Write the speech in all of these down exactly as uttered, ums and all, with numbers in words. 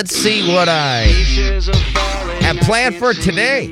let's see what I have planned for today.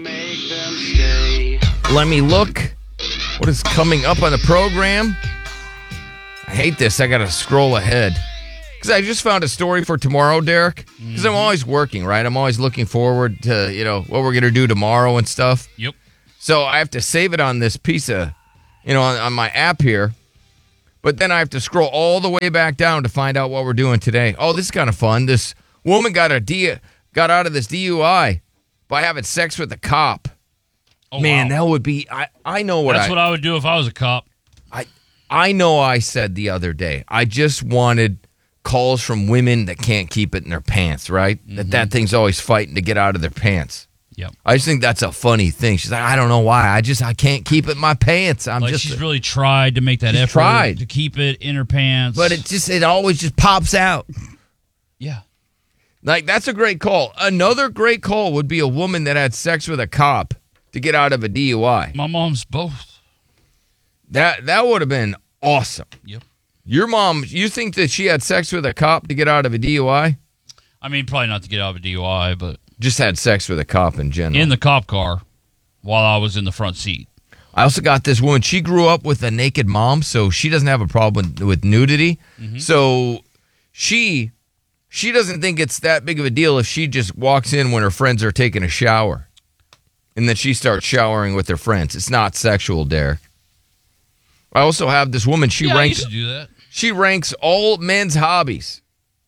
Let me look. What is coming up on the program? I hate this. I got to scroll ahead. Because I just found a story for tomorrow, Derek. Because I'm always working, right? I'm always looking forward to, you know, what we're going to do tomorrow and stuff. Yep. So I have to save it on this piece of, you know, on, on my app here. But then I have to scroll all the way back down to find out what we're doing today. Oh, this is kind of fun. This woman got a D, got out of this D U I by having sex with a cop. Oh, Man, wow. that would be, I, I know what That's I... what I would do if I was a cop. I I know I said the other day, I just wanted calls from women that can't keep it in their pants, right? Mm-hmm. That that thing's always fighting to get out of their pants. Yep. I just think that's a funny thing. She's like, I don't know why. I just, I can't keep it in my pants. I'm like just... she's really tried to make that She's effort tried. to keep it in her pants. But it just, it always just pops out. Yeah. Like, that's a great call. Another great call would be a woman that had sex with a cop to get out of a D U I. My mom's both. That that would have been awesome. Yep. Your mom, you think that she had sex with a cop to get out of a D U I? I mean, probably not to get out of a D U I, but... Just had sex with a cop in general. In the cop car while I was in the front seat. I also got this woman. She grew up with a naked mom, so she doesn't have a problem with nudity. Mm-hmm. So she she doesn't think it's that big of a deal if she just walks in when her friends are taking a shower. And then she starts showering with her friends. It's not sexual, Derek. I also have this woman. She yeah, ranks. I used to do that. She ranks all men's hobbies.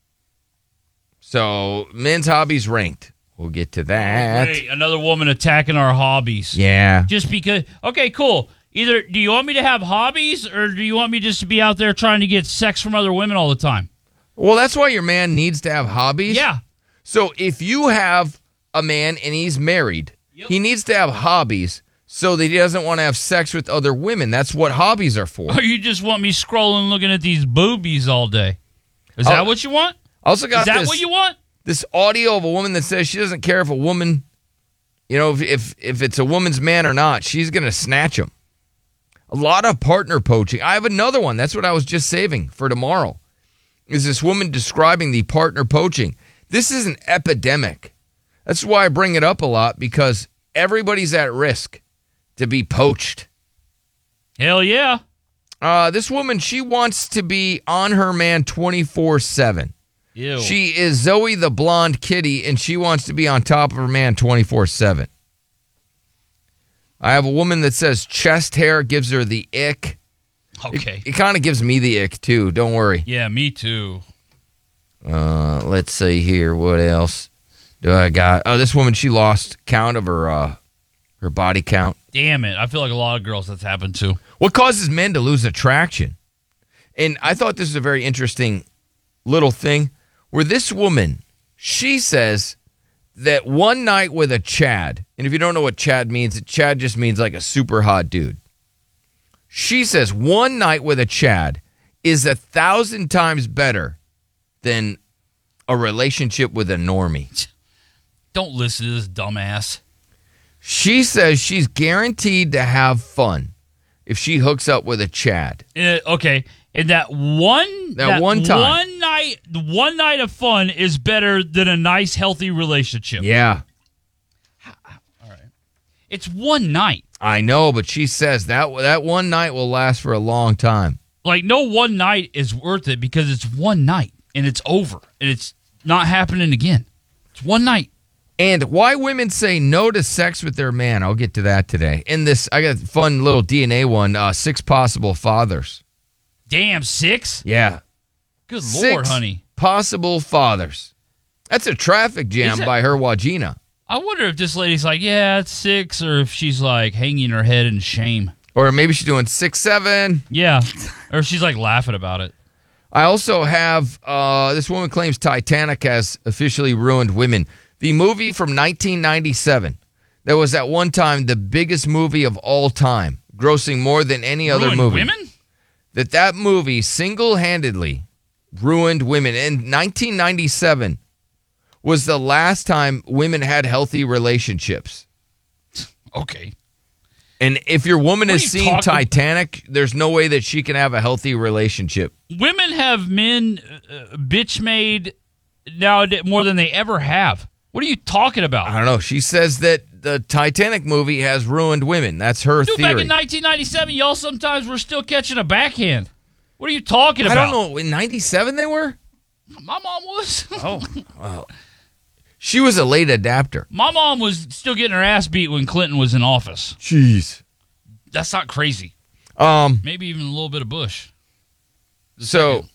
So men's hobbies ranked. We'll get to that. Hey, another woman attacking our hobbies. Yeah. Just because. Okay, cool. Either do you want me to have hobbies or do you want me just to be out there trying to get sex from other women all the time? Well, that's why your man needs to have hobbies. Yeah. So if you have a man and he's married, yep. he needs to have hobbies so that he doesn't want to have sex with other women. That's what hobbies are for. Or you just want me scrolling looking at these boobies all day? Is Oh, that what you want? I also got Is that this, what you want? this audio of a woman that says she doesn't care if a woman, you know, if if, if it's a woman's man or not, she's going to snatch him. A lot of partner poaching. I have another one. That's what I was just saving for tomorrow. Is this woman describing the partner poaching. This is an epidemic. That's why I bring it up a lot, because everybody's at risk to be poached. Hell yeah. Uh, this woman, she wants to be on her man twenty-four seven. Ew. She is Zoe the blonde kitty, and she wants to be on top of her man twenty-four seven. I have a woman that says chest hair gives her the ick. Okay. It, it kind of gives me the ick, too. Don't worry. Yeah, me too. Uh, let's see here. What else do I got? Oh, this woman, she lost count of her uh, her body count. Damn it. I feel like a lot of girls that's happened to. What causes men to lose attraction? And I thought this was a very interesting little thing where this woman, she says that one night with a Chad, and if you don't know what Chad means, Chad just means like a super hot dude. She says one night with a Chad is a thousand times better than a relationship with a normie. Don't listen to this dumbass. She says she's guaranteed to have fun if she hooks up with a Chad. Uh, okay, and that one That, that one time, one night, one night of fun is better than a nice, healthy relationship. Yeah, all right. It's one night. I know, but she says that that one night will last for a long time. Like, no one night is worth it because it's one night and it's over and it's not happening again. It's one night. And why women say no to sex with their man. I'll get to that today. In this, I got a fun little D N A one, uh, six possible fathers. Damn, six? Yeah. Good six Lord, honey. Possible fathers. That's a traffic jam that- by her Wagina. I wonder if this lady's like, yeah, it's six, or if she's like hanging her head in shame. Or maybe she's doing six, seven. Yeah. Or if she's like laughing about it. I also have, uh, this woman claims Titanic has officially ruined women. The movie from nineteen ninety-seven, that was at one time the biggest movie of all time, grossing more than any other Ruined movie. women? That that movie single-handedly ruined women. In nineteen ninety-seven was the last time women had healthy relationships. Okay. And if your woman What has are you seen talking- Titanic, there's no way that she can have a healthy relationship. Women have men uh, bitch-made now more than they ever have. What are you talking about? I don't know. She says that the Titanic movie has ruined women. That's her Dude, theory. back in nineteen ninety-seven, y'all sometimes were still catching a backhand. What are you talking about? I don't know. In ninety-seven they were? My mom was. Oh. Wow. She was a late adapter. My mom was still getting her ass beat when Clinton was in office. Jeez. That's not crazy. Um. Maybe even a little bit of Bush. So